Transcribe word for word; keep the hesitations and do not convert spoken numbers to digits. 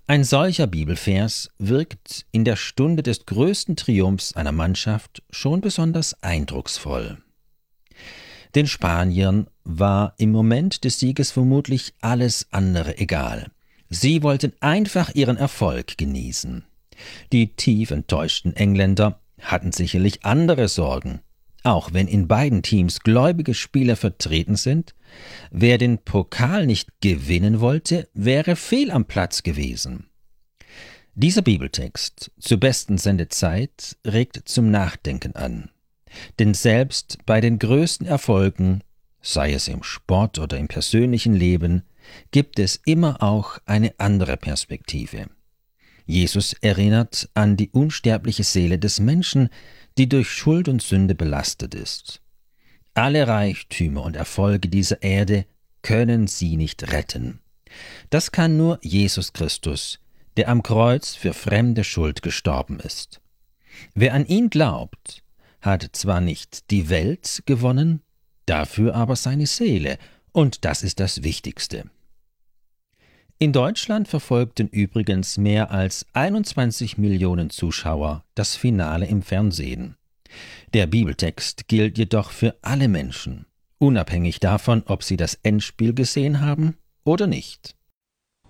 Ein solcher Bibelvers wirkt in der Stunde des größten Triumphs einer Mannschaft schon besonders eindrucksvoll. Den Spaniern war im Moment des Sieges vermutlich alles andere egal. Sie wollten einfach ihren Erfolg genießen. Die tief enttäuschten Engländer hatten sicherlich andere Sorgen. Auch wenn in beiden Teams gläubige Spieler vertreten sind, wer den Pokal nicht gewinnen wollte, wäre fehl am Platz gewesen. Dieser Bibeltext zur besten Sendezeit regt zum Nachdenken an. Denn selbst bei den größten Erfolgen, sei es im Sport oder im persönlichen Leben, gibt es immer auch eine andere Perspektive. Jesus erinnert an die unsterbliche Seele des Menschen, die durch Schuld und Sünde belastet ist. Alle Reichtümer und Erfolge dieser Erde können sie nicht retten. Das kann nur Jesus Christus, der am Kreuz für fremde Schuld gestorben ist. Wer an ihn glaubt, hat zwar nicht die Welt gewonnen, dafür aber seine Seele, und das ist das Wichtigste. In Deutschland verfolgten übrigens mehr als einundzwanzig Millionen Zuschauer das Finale im Fernsehen. Der Bibeltext gilt jedoch für alle Menschen, unabhängig davon, ob sie das Endspiel gesehen haben oder nicht.